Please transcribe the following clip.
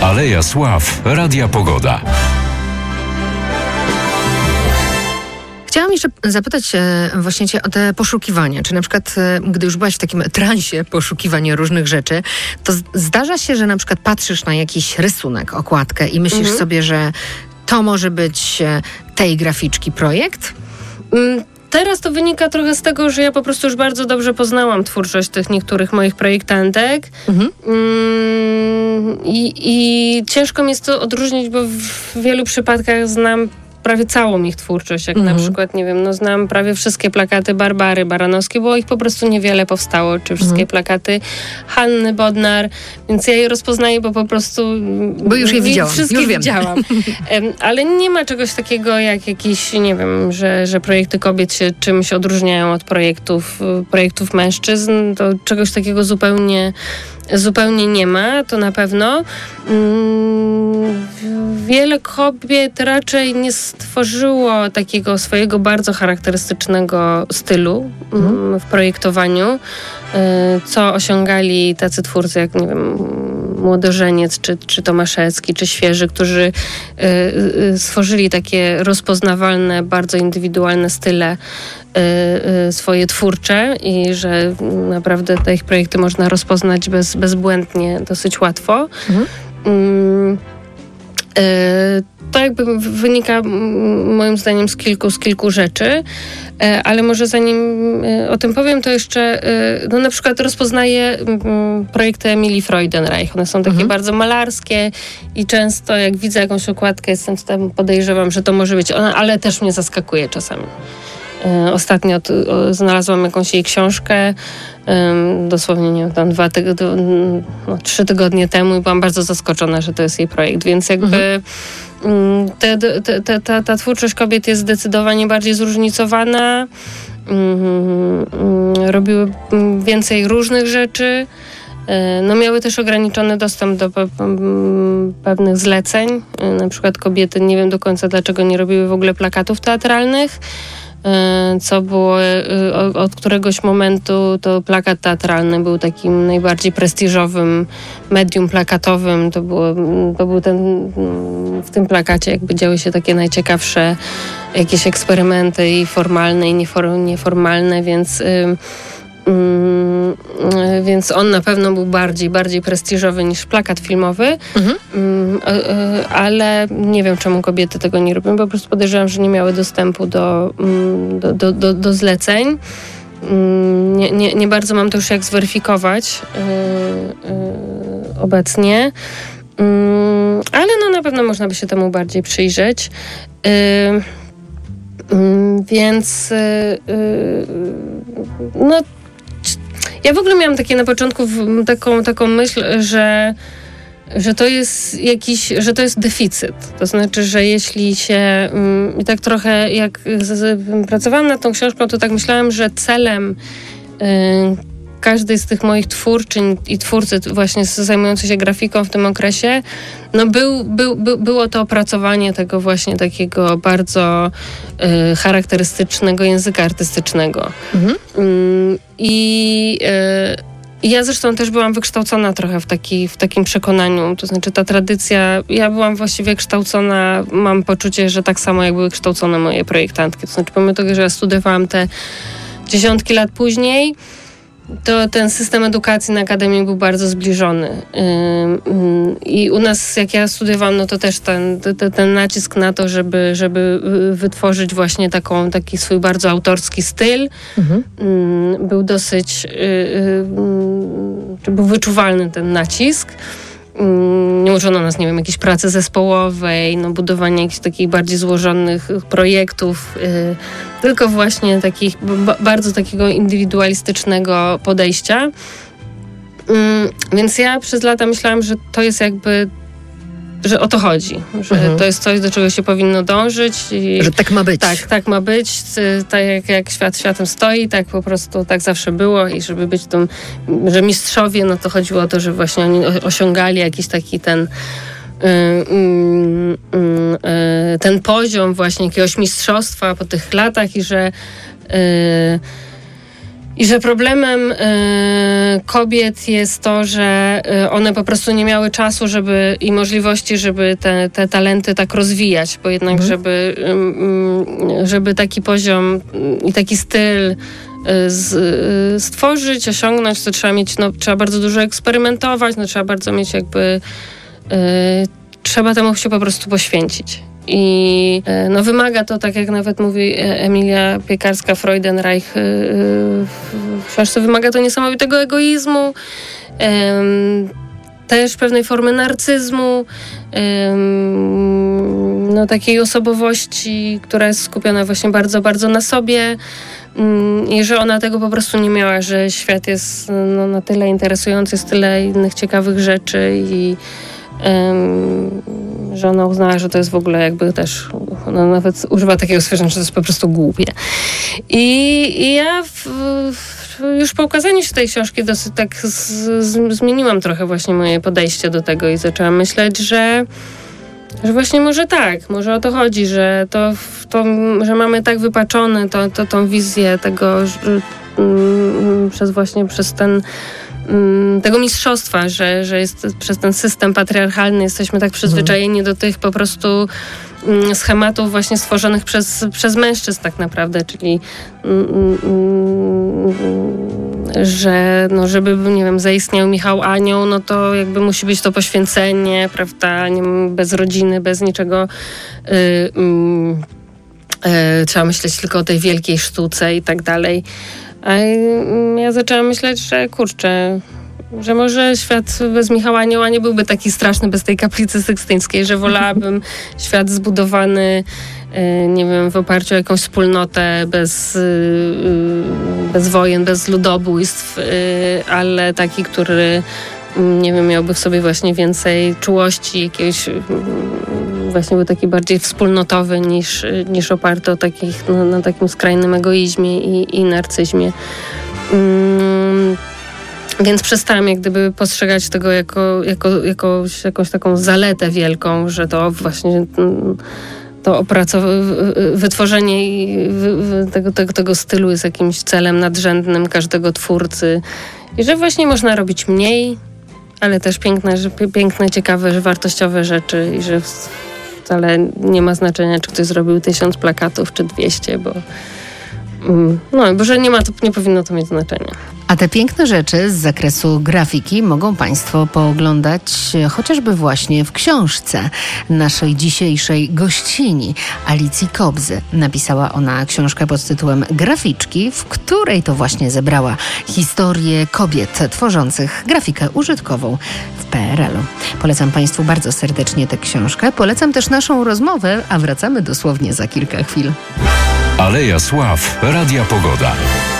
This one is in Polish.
Aleja Sław Radia Pogoda. Chciałam jeszcze zapytać właśnie cię o te poszukiwania. Czy na przykład, gdy już byłaś w takim transie poszukiwania różnych rzeczy, to zdarza się, że na przykład patrzysz na jakiś rysunek, okładkę i myślisz sobie, że to może być tej graficzki projekt? Teraz to wynika trochę z tego, że ja po prostu już bardzo dobrze poznałam twórczość tych niektórych moich projektantek. I ciężko mi jest to odróżnić, bo w wielu przypadkach znam prawie całą ich twórczość, jak na przykład, nie wiem, znam prawie wszystkie plakaty Barbary Baranowskiej, bo ich po prostu niewiele powstało, czy wszystkie plakaty Hanny Bodnar, więc ja je rozpoznaję, bo po prostu... Bo już je widziałam. Wszystkie już widziałam. Ale nie ma czegoś takiego jak jakiś, nie wiem, że projekty kobiet się czymś odróżniają od projektów mężczyzn. To czegoś takiego zupełnie nie ma, to na pewno. Wiele kobiet raczej nie stworzyło takiego swojego bardzo charakterystycznego stylu w projektowaniu, co osiągali tacy twórcy jak, nie wiem, Młodożeniec, czy Tomaszewski, czy Świeży, którzy stworzyli takie rozpoznawalne, bardzo indywidualne style swoje twórcze i że naprawdę te ich projekty można rozpoznać bezbłędnie, dosyć łatwo. To jakby wynika moim zdaniem z kilku rzeczy, ale może zanim o tym powiem, to jeszcze na przykład rozpoznaję projekty Emilii Freudenreich. One są takie bardzo malarskie i często jak widzę jakąś okładkę, podejrzewam, że to może być ona, ale też mnie zaskakuje czasami. Ostatnio znalazłam jakąś jej książkę, dosłownie, nie wiem, tam 3 tygodnie temu i byłam bardzo zaskoczona, że to jest jej projekt, więc jakby ta twórczość kobiet jest zdecydowanie bardziej zróżnicowana, robiły więcej różnych rzeczy, miały też ograniczony dostęp do pewnych zleceń, na przykład kobiety, nie wiem do końca dlaczego nie robiły w ogóle plakatów teatralnych, co było od któregoś momentu to plakat teatralny był takim najbardziej prestiżowym medium plakatowym. To był w tym plakacie jakby działy się takie najciekawsze jakieś eksperymenty i formalne i nieformalne, więc on na pewno był bardziej prestiżowy niż plakat filmowy, ale nie wiem, czemu kobiety tego nie robią, bo po prostu podejrzewam, że nie miały dostępu do zleceń. Nie bardzo mam to już jak zweryfikować obecnie, ale na pewno można by się temu bardziej przyjrzeć. Więc ja w ogóle miałam takie na początku taką myśl, że to jest że to jest deficyt. To znaczy, że jeśli się i tak trochę jak pracowałam nad tą książką, to tak myślałam, że celem każdej z tych moich twórczyń i twórcy właśnie zajmujący się grafiką w tym okresie, było to opracowanie tego właśnie takiego bardzo charakterystycznego języka artystycznego. I ja zresztą też byłam wykształcona trochę w takim przekonaniu, to znaczy ta tradycja, ja byłam właściwie kształcona, mam poczucie, że tak samo jak były kształcone moje projektantki, to znaczy pomimo tego, że ja studiowałam te dziesiątki lat później, to ten system edukacji na Akademii był bardzo zbliżony. I u nas, jak ja studiowałam, no to też ten nacisk na to, żeby wytworzyć właśnie taki swój bardzo autorski styl, był dosyć, był wyczuwalny ten nacisk. Nie uczono nas, nie wiem, jakiejś pracy zespołowej, budowania jakichś takich bardziej złożonych projektów, tylko właśnie bardzo takiego indywidualistycznego podejścia. Więc ja przez lata myślałam, że to jest jakby, że o to chodzi, że to jest coś, do czego się powinno dążyć. Że tak ma być. Tak ma być. Tak jak świat światem stoi, tak po prostu tak zawsze było i żeby być że mistrzowie, no to chodziło o to, że właśnie oni osiągali jakiś taki ten poziom właśnie jakiegoś mistrzostwa po tych latach i że I że problemem kobiet jest to, że one po prostu nie miały czasu i możliwości, żeby te talenty tak rozwijać, bo jednak żeby taki poziom i taki styl stworzyć, osiągnąć, to trzeba bardzo dużo eksperymentować, trzeba bardzo mieć trzeba temu się po prostu poświęcić. I wymaga to, tak jak nawet mówi Emilia Piekarska-Freudenreich w książce, wymaga to niesamowitego egoizmu, też pewnej formy narcyzmu, takiej osobowości, która jest skupiona właśnie bardzo, bardzo na sobie i że ona tego po prostu nie miała, że świat jest na tyle interesujący, jest tyle innych ciekawych rzeczy i że ona uznała, że to jest w ogóle jakby też, ona nawet używa takiego stwierdzenia, że to jest po prostu głupie. I ja już po ukazaniu się tej książki dosyć tak zmieniłam trochę właśnie moje podejście do tego i zaczęłam myśleć, że właśnie może o to chodzi, że że mamy tak wypaczone tą wizję tego, przez tego mistrzostwa, że jest przez ten system patriarchalny jesteśmy tak przyzwyczajeni do tych po prostu schematów właśnie stworzonych przez mężczyzn tak naprawdę, czyli że żeby, nie wiem, zaistniał Michał Anioł, to jakby musi być to poświęcenie, prawda, bez rodziny, bez niczego. Trzeba myśleć tylko o tej wielkiej sztuce i tak dalej. A ja zaczęłam myśleć, że że może świat bez Michała Anioła nie byłby taki straszny bez tej kaplicy sykstyńskiej, że wolałabym świat zbudowany, nie wiem, w oparciu o jakąś wspólnotę, bez wojen, bez ludobójstw, ale taki, który, nie wiem, miałby w sobie właśnie więcej czułości, jakiegoś właśnie był taki bardziej wspólnotowy niż oparty o na takim skrajnym egoizmie i narcyzmie. Więc przestałam jak gdyby postrzegać tego jakąś taką zaletę wielką, że to właśnie to wytworzenie tego stylu jest jakimś celem nadrzędnym każdego twórcy i że właśnie można robić mniej, ale też piękne, ciekawe, wartościowe rzeczy i że wcale nie ma znaczenia, czy ktoś zrobił 1000 plakatów, czy 200, bo że nie powinno to mieć znaczenia. A te piękne rzeczy z zakresu grafiki mogą Państwo pooglądać chociażby właśnie w książce naszej dzisiejszej gościni, Alicji Kobzy. Napisała ona książkę pod tytułem Graficzki, w której to właśnie zebrała historię kobiet tworzących grafikę użytkową w PRL-u. Polecam Państwu bardzo serdecznie tę książkę. Polecam też naszą rozmowę, a wracamy dosłownie za kilka chwil. Aleja Sław, Radia Pogoda.